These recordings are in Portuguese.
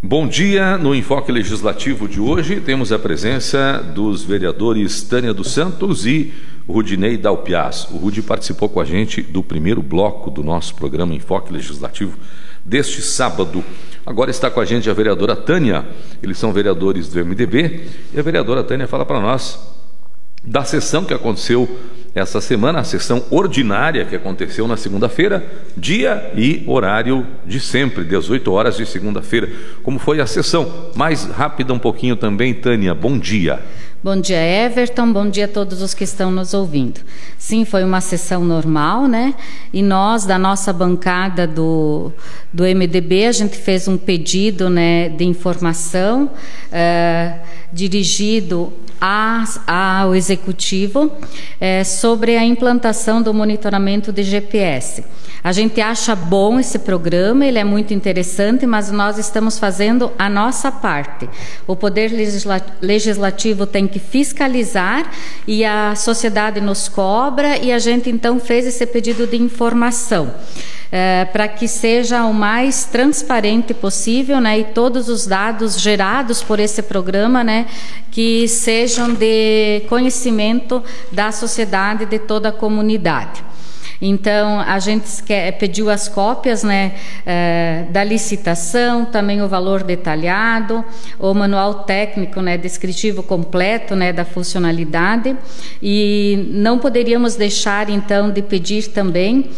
Bom dia. No Enfoque Legislativo de hoje temos a presença dos vereadores Tânia dos Santos e Rudinei Dalpiaz. O Rudi participou com a gente do primeiro bloco do nosso programa Enfoque Legislativo deste sábado. Agora está com a gente a vereadora Tânia. Eles são vereadores do MDB e a vereadora Tânia fala para nós da sessão que aconteceu essa semana, a sessão ordinária que aconteceu na segunda-feira, dia e horário de sempre, 18 horas de segunda-feira. Como foi a sessão? Mais rápida um pouquinho também, Tânia. Bom dia. Bom dia, Everton. Bom dia a todos os que estão nos ouvindo. Sim, foi uma sessão normal, né? E nós, da nossa bancada do MDB, a gente fez um pedido, né, de informação dirigido ao Executivo sobre a implantação do monitoramento de GPS. A gente acha bom esse programa, ele é muito interessante, mas nós estamos fazendo a nossa parte. O Poder Legislativo tem que fiscalizar e a sociedade nos cobra, e a gente então fez esse pedido de informação. Para que seja o mais transparente possível, né, e todos os dados gerados por esse programa, né, que sejam de conhecimento da sociedade, de toda a comunidade. Então, a gente pediu as cópias, né, da licitação, também o valor detalhado, o manual técnico, né, descritivo completo, né, da funcionalidade, e não poderíamos deixar, então, de pedir também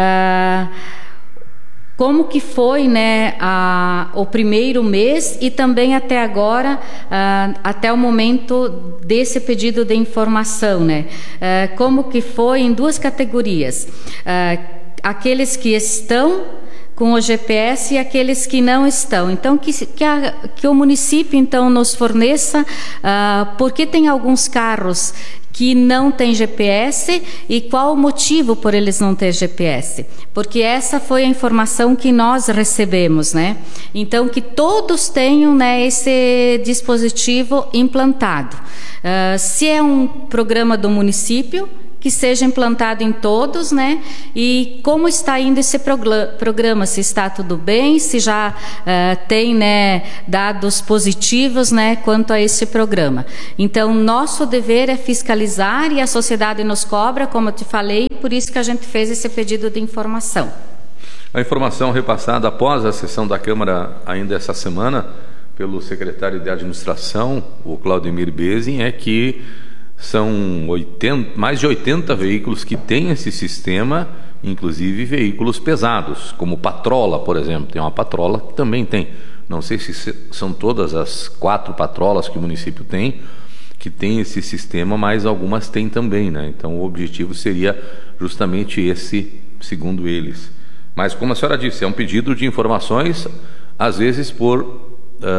como que foi, né, o primeiro mês e também até agora, até o momento desse pedido de informação, né? Como que foi em duas categorias. Aqueles que estão com o GPS e aqueles que não estão. Então, que o município, então, nos forneça, porque tem alguns carros que não tem GPS e qual o motivo por eles não ter GPS, porque essa foi a informação que nós recebemos, né? Então, que todos tenham, né, esse dispositivo implantado. Se é um programa do município, que seja implantado em todos, né? E como está indo esse programa, se está tudo bem, se já tem, né, dados positivos, né, quanto a esse programa. Então, nosso dever é fiscalizar e a sociedade nos cobra, como eu te falei, por isso que a gente fez esse pedido de informação. A informação repassada após a sessão da Câmara ainda essa semana pelo secretário de Administração, o Claudemir Bezin, é que são mais de 80 veículos que têm esse sistema, inclusive veículos pesados, como patrola, por exemplo. Tem uma patrola que também tem. Não sei se são todas as 4 patrolas que o município tem, que tem esse sistema, mas algumas têm também, né? Então o objetivo seria justamente esse, segundo eles. Mas como a senhora disse, é um pedido de informações, às vezes por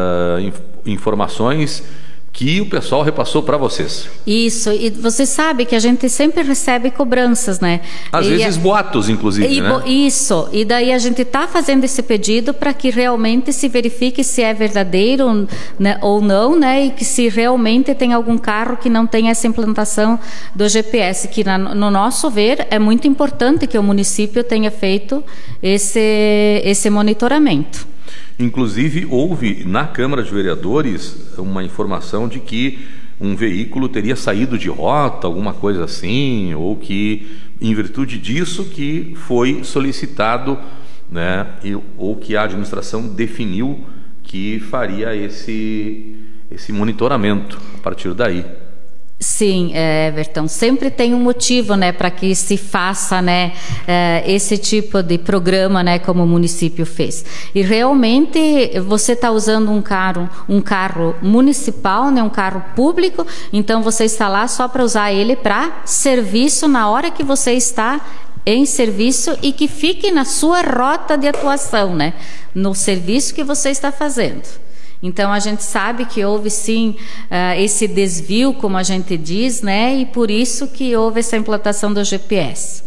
informações que o pessoal repassou para vocês. Isso, e você sabe que a gente sempre recebe cobranças, né? Às vezes boatos, inclusive, né? Isso, e daí a gente está fazendo esse pedido para que realmente se verifique se é verdadeiro, né, ou não, né? E que se realmente tem algum carro que não tem essa implantação do GPS, que no nosso ver é muito importante que o município tenha feito esse monitoramento. Inclusive, houve na Câmara de Vereadores uma informação de que um veículo teria saído de rota, alguma coisa assim, ou que, em virtude disso, que foi solicitado, né, ou que a administração definiu que faria esse monitoramento a partir daí. Sim, Everton, sempre tem um motivo, né, para que se faça, né, esse tipo de programa, né, como o município fez. E realmente você está usando um carro municipal, né, um carro público, então você está lá só para usar ele para serviço na hora que você está em serviço e que fique na sua rota de atuação, né, no serviço que você está fazendo. Então, a gente sabe que houve, sim, esse desvio, como a gente diz, né? E por isso que houve essa implantação do GPS.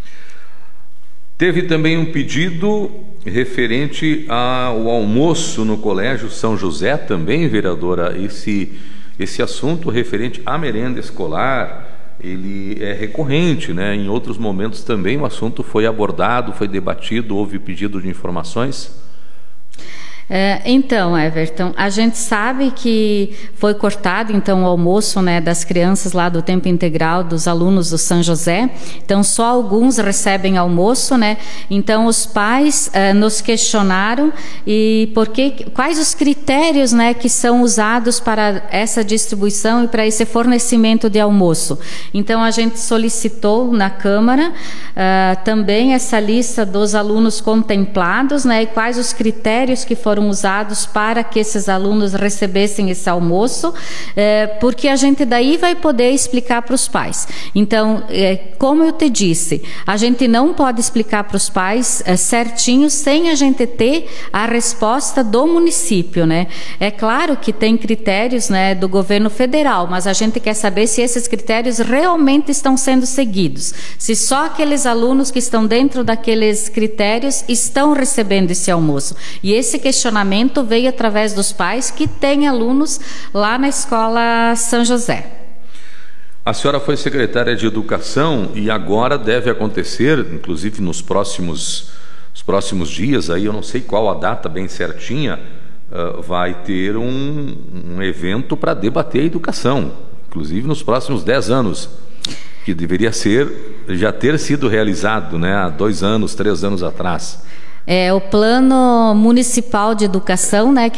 Teve também um pedido referente ao almoço no Colégio São José também, vereadora. Esse assunto referente à merenda escolar, ele é recorrente, né? Em outros momentos também o assunto foi abordado, foi debatido, houve pedido de informações. Então, Everton, a gente sabe que foi cortado então o almoço, né, das crianças lá do tempo integral, dos alunos do São José. Então, só alguns recebem almoço, né? Então, os pais nos questionaram e quais os critérios, né, que são usados para essa distribuição e para esse fornecimento de almoço. Então, a gente solicitou na Câmara também essa lista dos alunos contemplados, né, e quais os critérios que foram usados para que esses alunos recebessem esse almoço, porque a gente daí vai poder explicar para os pais. Então, como eu te disse, a gente não pode explicar para os pais certinho sem a gente ter a resposta do município, né? É claro que tem critérios, né, do governo federal, mas a gente quer saber se esses critérios realmente estão sendo seguidos, se só aqueles alunos que estão dentro daqueles critérios estão recebendo esse almoço. E esse questionamento veio através dos pais que têm alunos lá na escola São José. A senhora foi secretária de Educação e agora deve acontecer, inclusive nos próximos dias, aí eu não sei qual a data bem certinha, vai ter um evento para debater a educação, inclusive nos próximos 10 anos, que deveria já ter sido realizado, né, há 2 anos, 3 anos atrás. O Plano Municipal de Educação, né,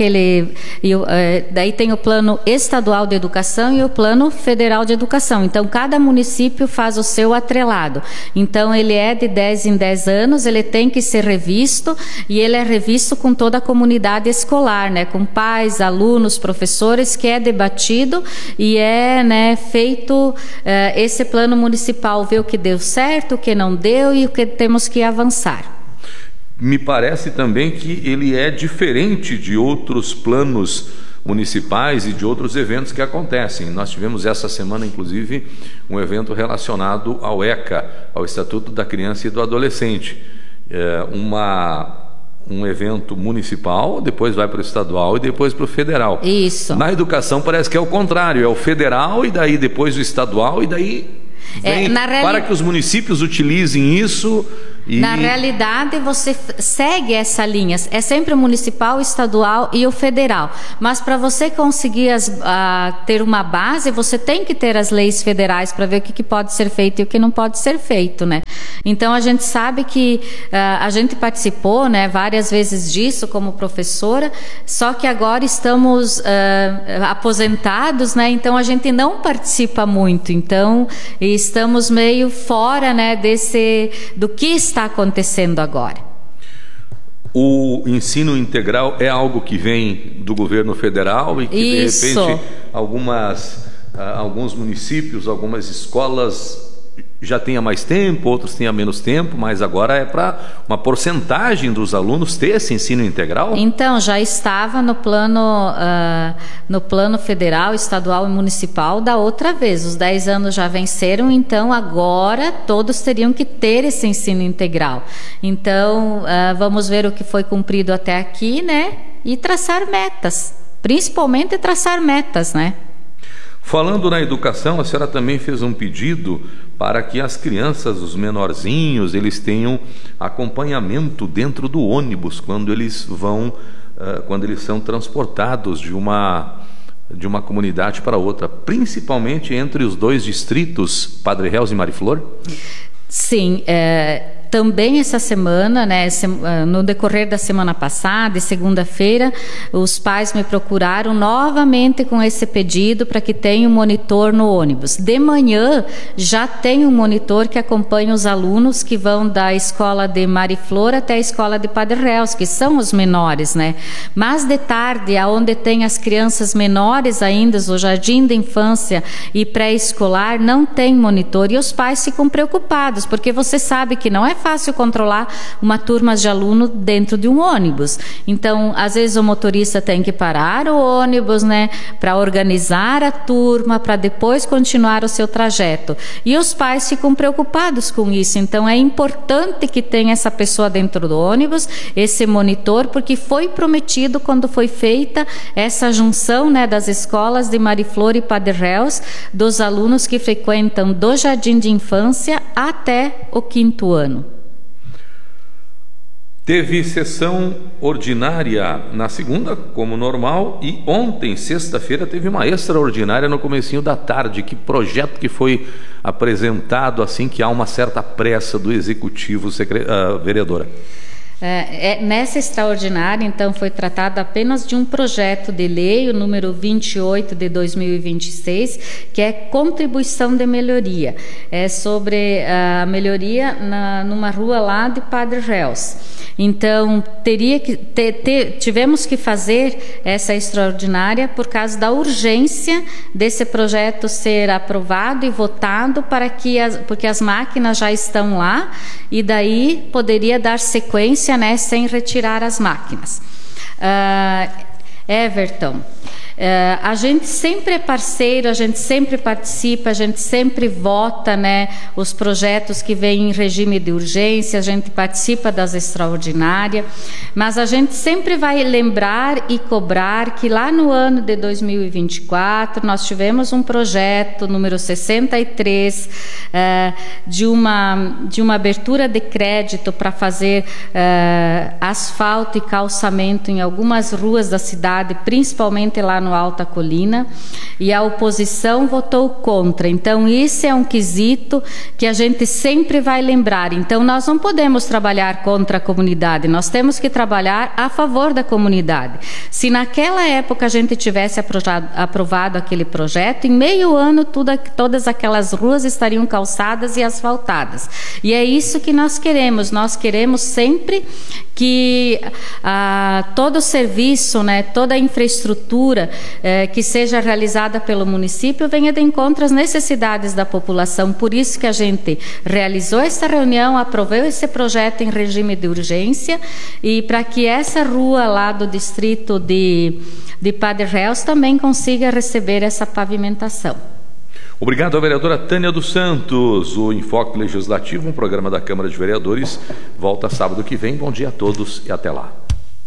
daí tem o Plano Estadual de Educação e o Plano Federal de Educação. Então, cada município faz o seu atrelado. Então, ele é de 10 em 10 anos, ele tem que ser revisto e ele é revisto com toda a comunidade escolar, né, com pais, alunos, professores, que é debatido e né, feito esse plano municipal, ver o que deu certo, o que não deu e o que temos que avançar. Me parece também que ele é diferente de outros planos municipais e de outros eventos que acontecem. Nós tivemos essa semana, inclusive, um evento relacionado ao ECA, ao Estatuto da Criança e do Adolescente. Um evento municipal, depois vai para o estadual e depois para o federal. Isso. Na educação parece que é o contrário, é o federal e daí depois o estadual e daí para que os municípios utilizem isso. Na realidade, você segue essa linha, é sempre o municipal, o estadual e o federal, mas para você conseguir ter uma base, você tem que ter as leis federais para ver o que pode ser feito e o que não pode ser feito, né? Então, a gente sabe que a gente participou, né, várias vezes disso como professora, só que agora estamos aposentados, né? Então, a gente não participa muito, então estamos meio fora, né, do que está acontecendo agora. O ensino integral é algo que vem do governo federal e que Isso. De repente alguns municípios, algumas escolas já tenha mais tempo, outros tenham menos tempo, mas agora é para uma porcentagem dos alunos ter esse ensino integral? Então, já estava no plano federal, estadual e municipal da outra vez. Os 10 anos já venceram, então agora todos teriam que ter esse ensino integral. Então, vamos ver o que foi cumprido até aqui, né? E traçar metas, principalmente traçar metas, né? Falando na educação, a senhora também fez um pedido para que as crianças, os menorzinhos, eles tenham acompanhamento dentro do ônibus quando eles são transportados de uma comunidade para outra, principalmente entre os 2 distritos, Padre Reus e Mariflor? Sim, também essa semana, né, no decorrer da semana passada, segunda-feira, os pais me procuraram novamente com esse pedido para que tenha um monitor no ônibus. De manhã já tem um monitor que acompanha os alunos que vão da escola de Mariflor até a escola de Padre Reus, que são os menores, né? Mas de tarde, aonde tem as crianças menores ainda, o jardim de infância e pré-escolar, não tem monitor e os pais ficam preocupados, porque você sabe que não é fácil controlar uma turma de aluno dentro de um ônibus. Então, às vezes o motorista tem que parar o ônibus, né, para organizar a turma, para depois continuar o seu trajeto. E os pais ficam preocupados com isso. Então, é importante que tenha essa pessoa dentro do ônibus, esse monitor, porque foi prometido quando foi feita essa junção, né, das escolas de Mariflor e Padre Reus, dos alunos que frequentam do jardim de infância até o 5º ano. Teve sessão ordinária na segunda, como normal, e ontem, sexta-feira, teve uma extraordinária no comecinho da tarde. Que projeto que foi apresentado, assim que há uma certa pressa do Executivo, vereadora? Nessa extraordinária, então, foi tratado apenas de um projeto de lei, o número 28 de 2026, que é contribuição de melhoria. É sobre a melhoria numa rua lá de Padre Reus. Então, tivemos que fazer essa extraordinária por causa da urgência desse projeto ser aprovado e votado, porque as máquinas já estão lá e daí poderia dar sequência, né, sem retirar as máquinas. Everton, a gente sempre é parceiro, a gente sempre participa, a gente sempre vota, né, os projetos que vêm em regime de urgência, a gente participa das extraordinárias, mas a gente sempre vai lembrar e cobrar que lá no ano de 2024 nós tivemos um projeto número 63 de uma abertura de crédito para fazer asfalto e calçamento em algumas ruas da cidade, principalmente lá no Alta Colina, e a oposição votou contra. Então, isso é um quesito que a gente sempre vai lembrar. Então, nós não podemos trabalhar contra a comunidade, nós temos que trabalhar a favor da comunidade. Se naquela época a gente tivesse aprovado aquele projeto, em meio ano todas aquelas ruas estariam calçadas e asfaltadas. E é isso que nós queremos. Nós queremos sempre que todo o serviço, né, toda a infraestrutura que seja realizada pelo município venha de encontro às necessidades da população. Por isso que a gente realizou essa reunião, aprovou esse projeto em regime de urgência, e para que essa rua lá do distrito de Padre Reus também consiga receber essa pavimentação. Obrigado à vereadora Tânia dos Santos. O Enfoque Legislativo, um programa da Câmara de Vereadores, volta sábado que vem. Bom dia a todos e até lá.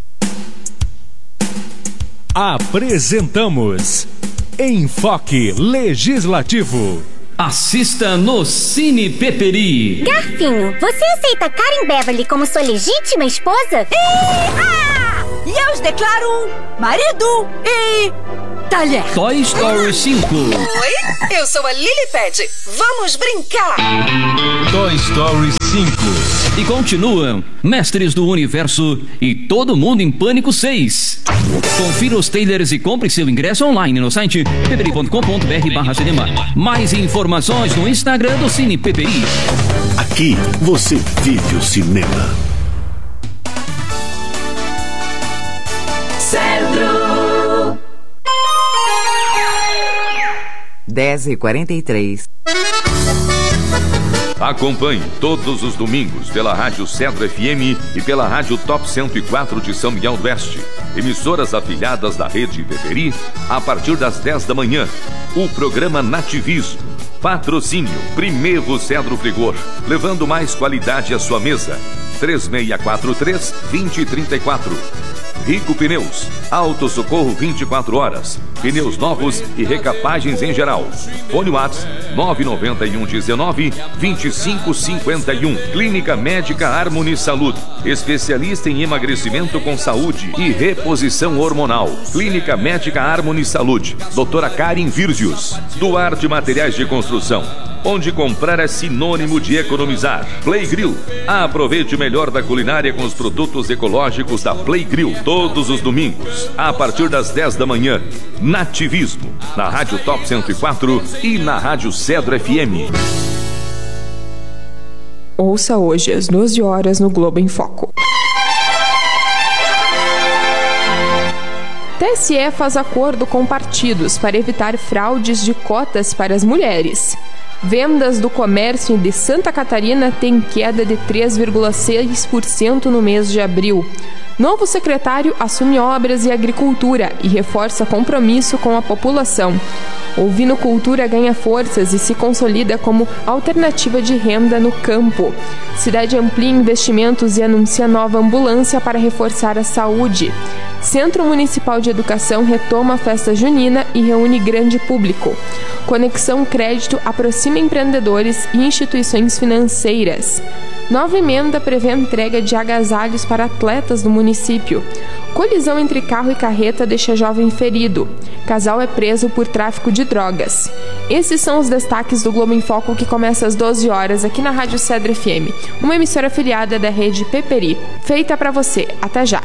Apresentamos Enfoque Legislativo. Assista no Cine Peperi. Garfinho, você aceita Karen Beverly como sua legítima esposa? E eu os declaro marido e talher. Toy Story 5. Oi, eu sou a Lilipad. Vamos brincar. Toy Story 5. E continuam Mestres do Universo e Todo Mundo em Pânico 6. Confira os trailers e compre seu ingresso online no site peperi.com.br/cinema. Mais informações no Instagram do Cine Peperi. Aqui você vive o cinema. Centro 10h43. Acompanhe todos os domingos pela Rádio Cedro FM e pela Rádio Top 104 de São Miguel do Oeste, emissoras afiliadas da Rede Peperi, a partir das 10 da manhã, o programa Nativismo. Patrocínio Primeiro Cedro Frigor, levando mais qualidade à sua mesa. 3643-2034. Rico Pneus, Autossocorro 24 horas, pneus novos e recapagens em geral. Fone WhatsApp 99119-2551. Clínica Médica Harmony Saúde, especialista em emagrecimento com saúde e reposição hormonal. Clínica Médica Harmony Saúde, doutora Karen Virgius. Duarte Materiais de Construção, onde comprar é sinônimo de economizar. Play Grill, aproveite o melhor da culinária com os produtos ecológicos da Play Grill, todos os domingos, a partir das 10 da manhã. Nativismo, na Rádio Top 104 e na Rádio Cedro FM. Ouça hoje às 12 horas no Globo em Foco. TSE faz acordo com partidos para evitar fraudes de cotas para as mulheres. Vendas do comércio de Santa Catarina têm queda de 3,6% no mês de abril. Novo secretário assume obras e agricultura e reforça compromisso com a população. Ovinocultura ganha forças e se consolida como alternativa de renda no campo. Cidade amplia investimentos e anuncia nova ambulância para reforçar a saúde. Centro Municipal de Educação retoma a festa junina e reúne grande público. Conexão Crédito aproxima empreendedores e instituições financeiras. Nova emenda prevê a entrega de agasalhos para atletas do município. Colisão entre carro e carreta deixa jovem ferido. Casal é preso por tráfico de drogas. Esses são os destaques do Globo em Foco, que começa às 12 horas aqui na Rádio Cedro FM, uma emissora afiliada da rede Peperi. Feita para você. Até já!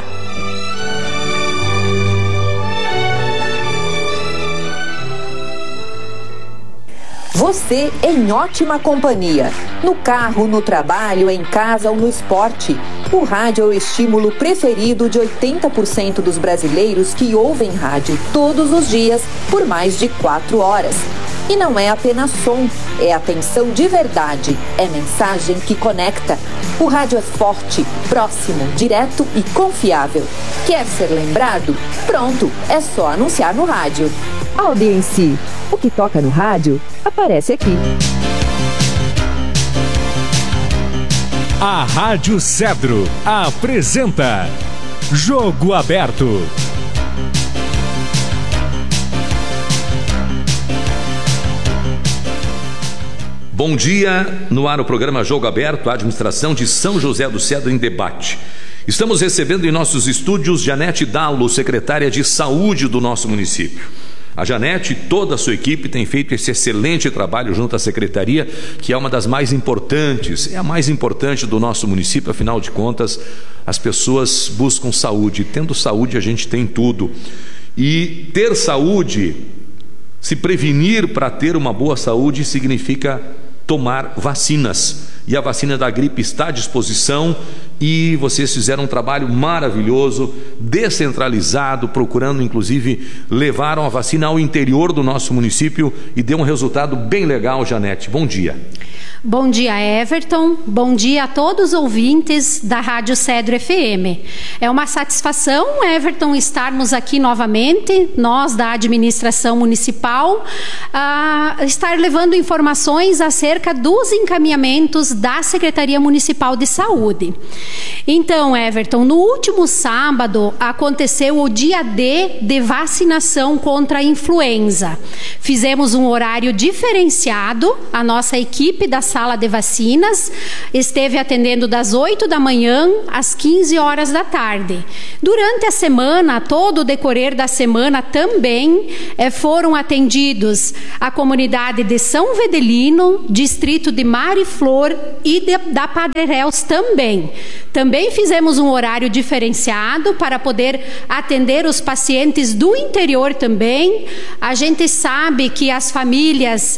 Você em ótima companhia. No carro, no trabalho, em casa ou no esporte. O rádio é o estímulo preferido de 80% dos brasileiros que ouvem rádio todos os dias por mais de 4 horas. E não é apenas som, é atenção de verdade, é mensagem que conecta. O rádio é forte, próximo, direto e confiável. Quer ser lembrado? Pronto, é só anunciar no rádio. Audiência. O que toca no rádio aparece aqui. A Rádio Cedro apresenta Jogo Aberto. Bom dia, no ar o programa Jogo Aberto, a administração de São José do Cedro em debate. Estamos recebendo em nossos estúdios Janete Dallo, secretária de Saúde do nosso município. A Janete e toda a sua equipe têm feito esse excelente trabalho junto à secretaria, que é uma das mais importantes, é a mais importante do nosso município. Afinal de contas, as pessoas buscam saúde. Tendo saúde, a gente tem tudo. E ter saúde, se prevenir para ter uma boa saúde, significa tomar vacinas. E a vacina da gripe está à disposição e vocês fizeram um trabalho maravilhoso, descentralizado, procurando inclusive levaram a vacina ao interior do nosso município e deu um resultado bem legal. Janete, bom dia. Bom dia, Everton. Bom dia a todos os ouvintes da Rádio Cedro FM. É uma satisfação, Everton, estarmos aqui novamente, nós da administração municipal, estar levando informações acerca dos encaminhamentos da Secretaria Municipal de Saúde. Então, Everton, no último sábado aconteceu o dia D de vacinação contra a influenza. Fizemos um horário diferenciado, a nossa equipe da sala de vacinas esteve atendendo das 8 da manhã às 15 horas da tarde. Durante a semana, todo o decorrer da semana também foram atendidos a comunidade de São Vedelino, distrito de Mariflor e da Padre Réus também. Também fizemos um horário diferenciado para poder atender os pacientes do interior também. A gente sabe que as famílias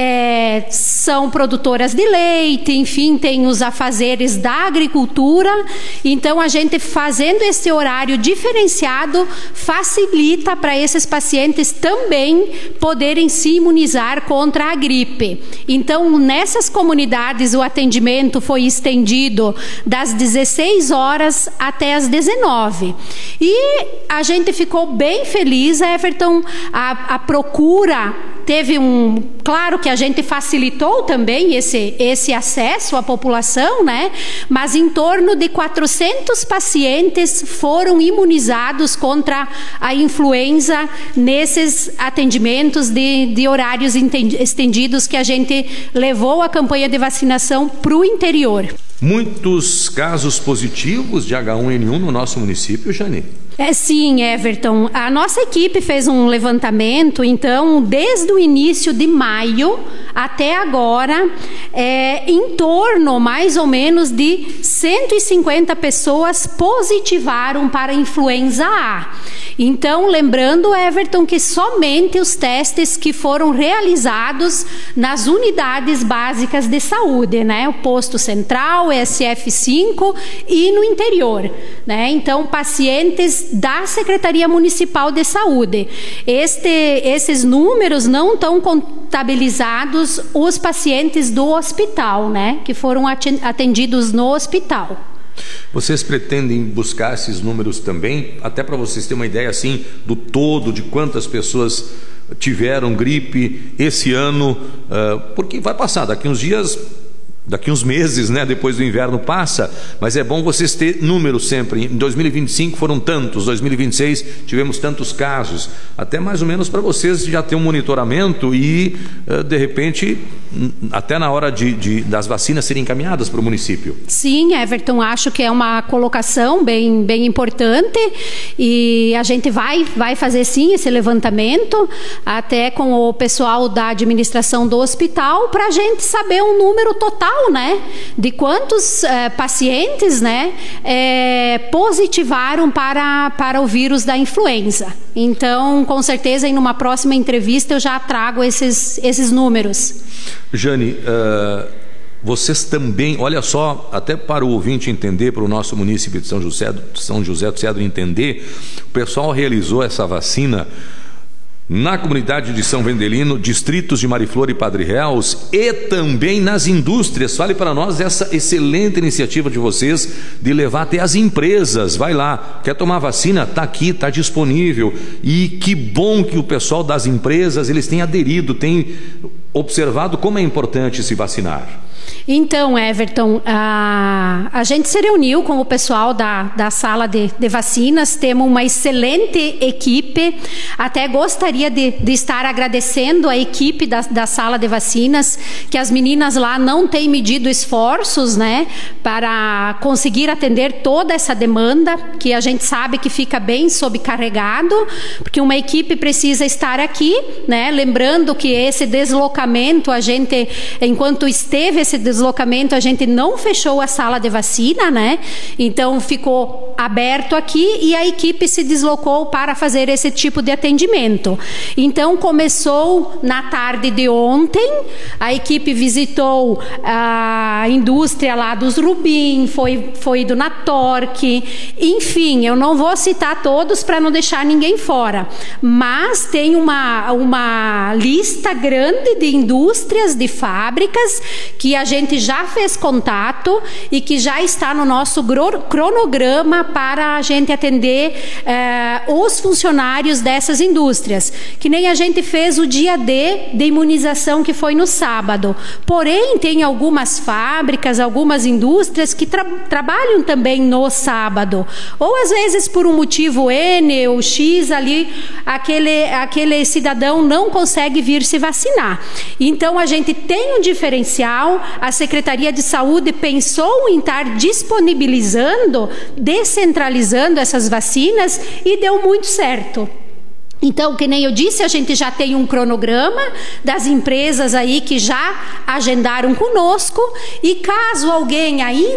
são produtoras de leite, enfim, tem os afazeres da agricultura. Então, a gente fazendo esse horário diferenciado facilita para esses pacientes também poderem se imunizar contra a gripe. Então, nessas comunidades, o atendimento foi estendido das 16 horas até as 19. E a gente ficou bem feliz, Everton, a procura teve claro que a gente facilitou também esse acesso à população, né? Mas em torno de 400 pacientes foram imunizados contra a influenza nesses atendimentos de horários estendidos que a gente levou a campanha de vacinação para o interior. Muitos casos positivos de H1N1 no nosso município, Jane? Sim, Everton. A nossa equipe fez um levantamento, então, desde o início de maio até agora, em torno, mais ou menos, de 150 pessoas positivaram para a influenza A. Então, lembrando, Everton, que somente os testes que foram realizados nas unidades básicas de saúde, né? O posto central, SF5 e no interior, né? Então, pacientes da Secretaria Municipal de Saúde. Esses números não estão contabilizados os pacientes do hospital, né? Que foram atendidos no hospital. Vocês pretendem buscar esses números também, até para vocês terem uma ideia assim do todo de quantas pessoas tiveram gripe esse ano, porque vai passar, daqui uns dias daqui uns meses, né? Depois do inverno passa, mas é bom vocês ter números sempre. Em 2025 foram tantos, 2026 tivemos tantos casos, até mais ou menos para vocês já ter um monitoramento e de repente até na hora das vacinas serem encaminhadas para o município. Sim, Everton, acho que é uma colocação bem importante e a gente vai fazer sim esse levantamento até com o pessoal da administração do hospital para a gente saber um número total, né, de quantos pacientes, né, positivaram para o vírus da influenza. Então, com certeza, em uma próxima entrevista eu já trago esses números. Jane, vocês também, olha só, até para o ouvinte entender, para o nosso município de São José do Cedro entender, o pessoal realizou essa vacina na comunidade de São Vendelino, distritos de Mariflor e Padre Reals, e também nas indústrias. Fale para nós essa excelente iniciativa de vocês de levar até as empresas. Vai lá, quer tomar vacina? Está aqui, está disponível. E que bom que o pessoal das empresas, eles têm aderido, têm observado como é importante se vacinar. Então, Everton, a gente se reuniu com o pessoal da sala de vacinas, temos uma excelente equipe, até gostaria de estar agradecendo a equipe da sala de vacinas, que as meninas lá não têm medido esforços, né, para conseguir atender toda essa demanda, que a gente sabe que fica bem sobrecarregado, porque uma equipe precisa estar aqui, né, lembrando que esse deslocamento, a gente, enquanto esteve esse deslocamento, a gente não fechou a sala de vacina, né? Então ficou aberto aqui e a equipe se deslocou para fazer esse tipo de atendimento. Então começou na tarde de ontem, a equipe visitou a indústria lá dos Rubim, foi ido na Torque, enfim, eu não vou citar todos para não deixar ninguém fora, mas tem uma lista grande de indústrias, de fábricas, que a gente já fez contato e que já está no nosso cronograma para a gente atender os funcionários dessas indústrias, que nem a gente fez o dia D de imunização, que foi no sábado. Porém, tem algumas fábricas, algumas indústrias que trabalham também no sábado, ou às vezes por um motivo N ou X ali, aquele cidadão não consegue vir se vacinar. Então a gente tem um diferencial, a Secretaria de Saúde pensou em estar disponibilizando, descentralizando essas vacinas e deu muito certo. Então, que nem eu disse, a gente já tem um cronograma das empresas aí que já agendaram conosco, e caso alguém ainda